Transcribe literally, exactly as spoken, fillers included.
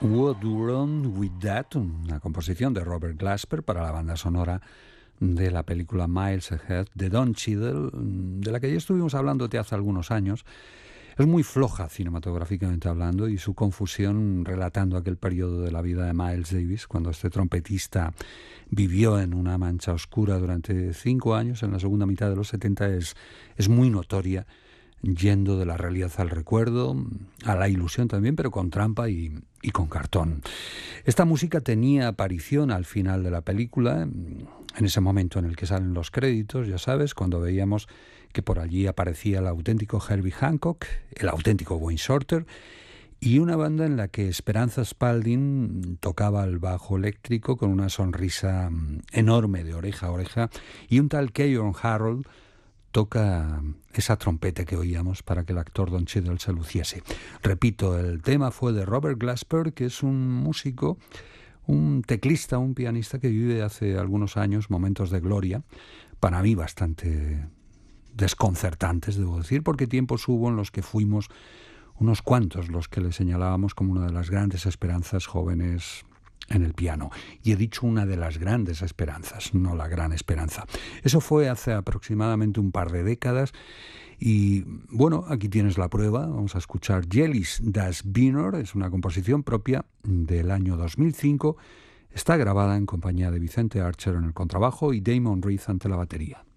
What Wrong With That, una composición de Robert Glasper para la banda sonora de la película Miles Ahead de Don Cheadle, de la que ya estuvimos hablando hace algunos años. Es muy floja cinematográficamente hablando, y su confusión relatando aquel periodo de la vida de Miles Davis, cuando este trompetista vivió en una mancha oscura durante cinco años en la segunda mitad de los setenta, es, es muy notoria, yendo de la realidad al recuerdo, a la ilusión también, pero con trampa y, y con cartón. Esta música tenía aparición al final de la película, en ese momento en el que salen los créditos, ya sabes, cuando veíamos que por allí aparecía el auténtico Herbie Hancock, el auténtico Wayne Shorter, y una banda en la que Esperanza Spalding tocaba el bajo eléctrico con una sonrisa enorme de oreja a oreja, y un tal Keyon Harrold toca esa trompeta que oíamos para que el actor Don Cheadle se luciese. Repito, el tema fue de Robert Glasper, que es un músico, un teclista, un pianista que vive hace algunos años momentos de gloria, para mí bastante desconcertantes, debo decir, porque tiempos hubo en los que fuimos unos cuantos los que le señalábamos como una de las grandes esperanzas jóvenes en el piano. Y he dicho una de las grandes esperanzas, no la gran esperanza. Eso fue hace aproximadamente un par de décadas. Y bueno, aquí tienes la prueba. Vamos a escuchar Jellies das Wiener. Es una composición propia del año dos mil cinco. Está grabada en compañía de Vicente Archer en el contrabajo y Damon Reed ante la batería.